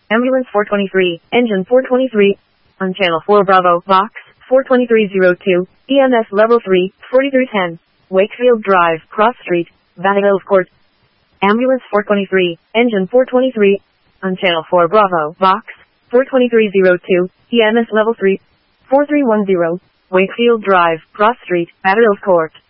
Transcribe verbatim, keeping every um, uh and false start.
Ambulance four twenty-three, Engine four twenty-three, on Channel four Bravo, Box four twenty-three oh two, E M S Level three, forty-three ten, Wakefield Drive, Cross Street, Vanderbilt Court. Ambulance four twenty-three, Engine four twenty-three, on Channel four Bravo, Box four twenty-three oh two, E M S Level three, four three one zero, Wakefield Drive, Cross Street, Vanderbilt Court.